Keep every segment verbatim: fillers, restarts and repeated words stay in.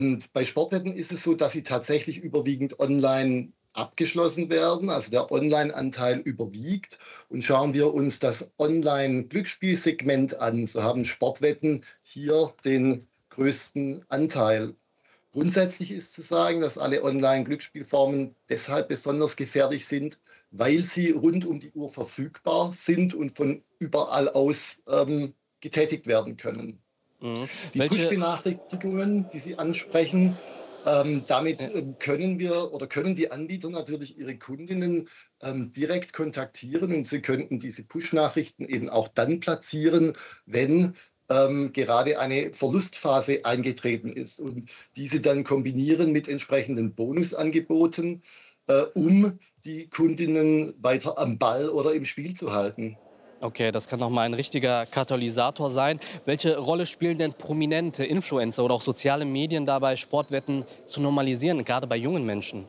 Und bei Sportwetten ist es so, dass sie tatsächlich überwiegend online abgeschlossen werden, also der Online-Anteil überwiegt. Und schauen wir uns das Online-Glücksspielsegment an, so haben Sportwetten hier den größten Anteil. Grundsätzlich ist zu sagen, dass alle Online-Glücksspielformen deshalb besonders gefährlich sind, weil sie rund um die Uhr verfügbar sind und von überall aus ähm, getätigt werden können. Mhm. Die Welche, Push-Benachrichtigungen, die Sie ansprechen, ähm, damit ja, ähm, können wir oder können die Anbieter natürlich ihre Kundinnen ähm, direkt kontaktieren und sie könnten diese Push-Nachrichten eben auch dann platzieren, wenn ähm, gerade eine Verlustphase eingetreten ist und diese dann kombinieren mit entsprechenden Bonusangeboten, äh, um die Kundinnen weiter am Ball oder im Spiel zu halten. okay, das kann noch mal ein richtiger Katalysator sein. Welche Rolle spielen denn prominente Influencer oder auch soziale Medien dabei, Sportwetten zu normalisieren, gerade bei jungen Menschen?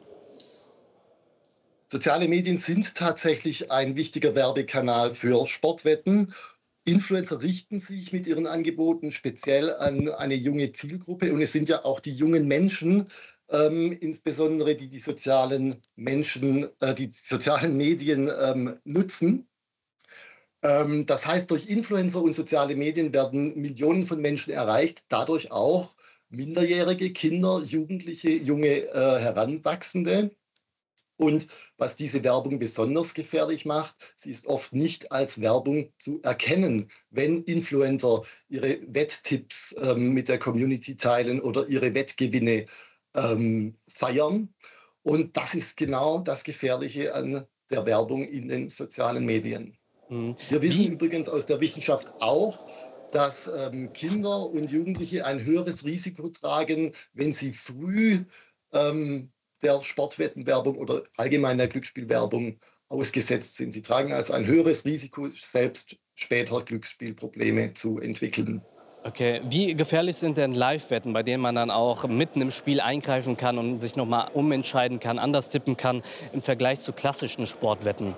Soziale Medien sind tatsächlich ein wichtiger Werbekanal für Sportwetten. Influencer richten sich mit ihren Angeboten speziell an eine junge Zielgruppe. Und es sind ja auch die jungen Menschen, ähm, insbesondere die die sozialen Menschen, äh, die sozialen Medien ähm, nutzen. Ähm, das heißt, durch Influencer und soziale Medien werden Millionen von Menschen erreicht, dadurch auch minderjährige Kinder, Jugendliche, junge äh, Heranwachsende. Und was diese Werbung besonders gefährlich macht, sie ist oft nicht als Werbung zu erkennen, wenn Influencer ihre Wetttipps ähm, mit der Community teilen oder ihre Wettgewinne ähm, feiern. Und das ist genau das Gefährliche an der Werbung in den sozialen Medien. Mhm. Wir wissen Wie, übrigens aus der Wissenschaft auch, dass ähm, Kinder und Jugendliche ein höheres Risiko tragen, wenn sie früh ähm, der Sportwettenwerbung oder allgemein der Glücksspielwerbung ausgesetzt sind. Sie tragen also ein höheres Risiko, selbst später Glücksspielprobleme zu entwickeln. okay, wie gefährlich sind denn Live-Wetten, bei denen man dann auch mitten im Spiel eingreifen kann und sich noch mal umentscheiden kann, anders tippen kann im Vergleich zu klassischen Sportwetten?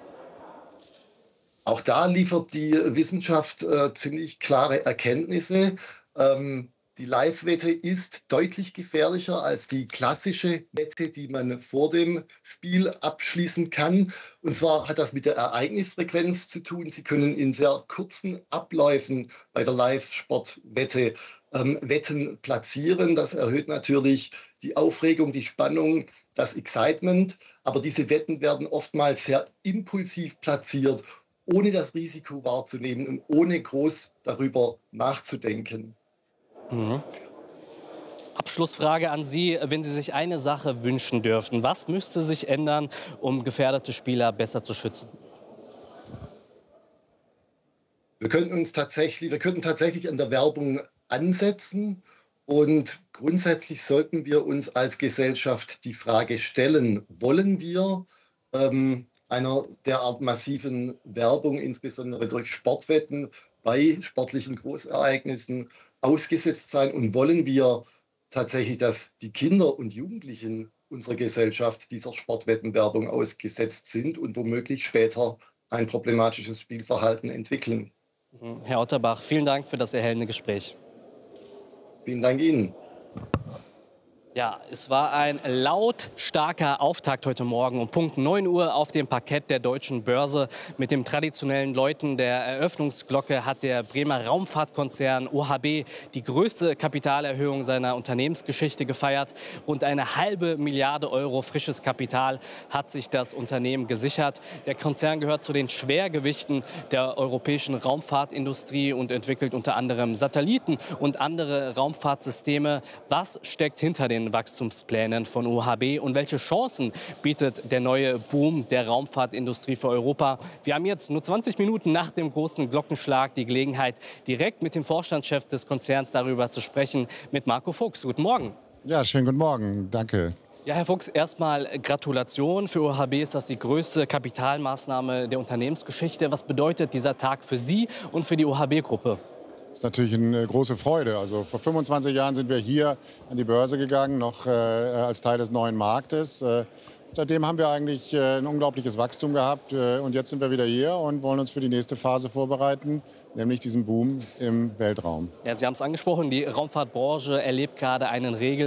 Auch da liefert die Wissenschaft äh, ziemlich klare Erkenntnisse. Ähm, die Live-Wette ist deutlich gefährlicher als die klassische Wette, die man vor dem Spiel abschließen kann. Und zwar hat das mit der Ereignisfrequenz zu tun. Sie können in sehr kurzen Abläufen bei der Live-Sportwette ähm, Wetten platzieren. Das erhöht natürlich die Aufregung, die Spannung, das Excitement. Aber diese Wetten werden oftmals sehr impulsiv platziert, ohne das Risiko wahrzunehmen und ohne groß darüber nachzudenken. Mhm. Abschlussfrage an Sie, wenn Sie sich eine Sache wünschen dürften. Was müsste sich ändern, um gefährdete Spieler besser zu schützen? Wir könnten uns tatsächlich, wir könnten tatsächlich an der Werbung ansetzen und grundsätzlich sollten wir uns als Gesellschaft die Frage stellen, wollen wir ähm, einer derart massiven Werbung, insbesondere durch Sportwetten, bei sportlichen Großereignissen ausgesetzt sein? Und wollen wir tatsächlich, dass die Kinder und Jugendlichen unserer Gesellschaft dieser Sportwettenwerbung ausgesetzt sind und womöglich später ein problematisches Spielverhalten entwickeln? Herr Otterbach, vielen Dank für das erhellende Gespräch. Vielen Dank Ihnen. Ja, es war ein lautstarker Auftakt heute Morgen um Punkt neun Uhr auf dem Parkett der Deutschen Börse. Mit dem traditionellen Läuten der Eröffnungsglocke hat der Bremer Raumfahrtkonzern O H B die größte Kapitalerhöhung seiner Unternehmensgeschichte gefeiert. Rund eine halbe Milliarde Euro frisches Kapital hat sich das Unternehmen gesichert. Der Konzern gehört zu den Schwergewichten der europäischen Raumfahrtindustrie und entwickelt unter anderem Satelliten und andere Raumfahrtsysteme. Was steckt hinter den Wachstumsplänen von O H B und welche Chancen bietet der neue Boom der Raumfahrtindustrie für Europa? Wir haben jetzt nur zwanzig Minuten nach dem großen Glockenschlag die Gelegenheit, direkt mit dem Vorstandschef des Konzerns darüber zu sprechen, mit Marco Fuchs. Guten Morgen. Ja, schönen guten Morgen. Danke. Ja, Herr Fuchs, erstmal Gratulation. Für O H B ist das die größte Kapitalmaßnahme der Unternehmensgeschichte. Was bedeutet dieser Tag für Sie und für die O H B-Gruppe? Das ist natürlich eine große Freude. Also vor fünfundzwanzig Jahren sind wir hier an die Börse gegangen, noch äh, als Teil des neuen Marktes. Äh, seitdem haben wir eigentlich äh, ein unglaubliches Wachstum gehabt. Äh, und jetzt sind wir wieder hier und wollen uns für die nächste Phase vorbereiten, nämlich diesen Boom im Weltraum. Ja, Sie haben es angesprochen, die Raumfahrtbranche erlebt gerade einen Regel